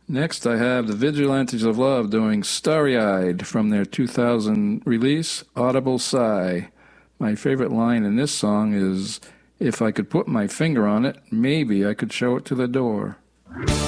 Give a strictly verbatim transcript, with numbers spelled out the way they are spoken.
Next, I have the Vigilantes of Love doing Starry-Eyed from their two thousand release, Audible Sigh. My favorite line in this song is, if I could put my finger on it, maybe I could show it to the door.